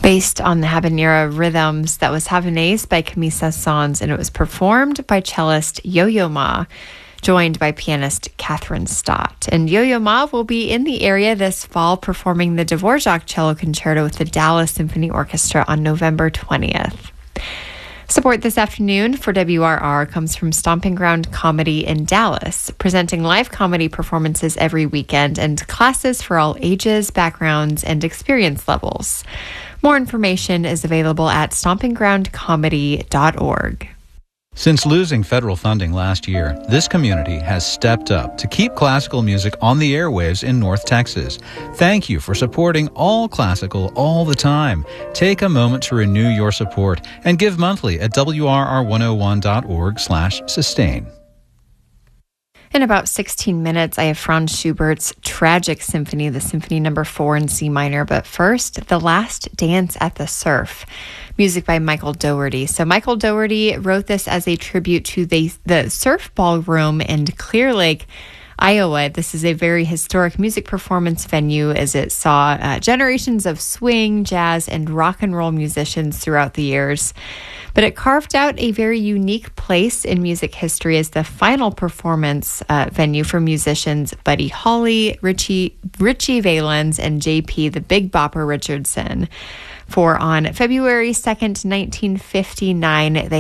based on the habanera rhythms. That was Habanese by Camisa Sans, and it was performed by cellist Yo-Yo Ma, joined by pianist Catherine Stott. And Yo-Yo Ma will be in the area this fall performing the Dvorak Cello Concerto with the Dallas Symphony Orchestra on November 20th. Support this afternoon for WRR comes from Stomping Ground Comedy in Dallas, presenting live comedy performances every weekend and classes for all ages, backgrounds, and experience levels. More information is available at stompinggroundcomedy.org. Since losing federal funding last year, this community has stepped up to keep classical music on the airwaves in North Texas. Thank you for supporting all classical all the time. Take a moment to renew your support and give monthly at wrr101.org/sustain. In about 16 minutes, I have Franz Schubert's Tragic Symphony, the Symphony No. 4 in C minor. But first, The Last Dance at the Surf, music by Michael Dougherty. So Michael Dougherty wrote this as a tribute to the Surf Ballroom in Clear Lake, Iowa. This is a very historic music performance venue as it saw generations of swing, jazz, and rock and roll musicians throughout the years. But it carved out a very unique place in music history as the final performance venue for musicians Buddy Holly, Richie Valens, and J.P. the Big Bopper Richardson. For on February 2nd, 1959, they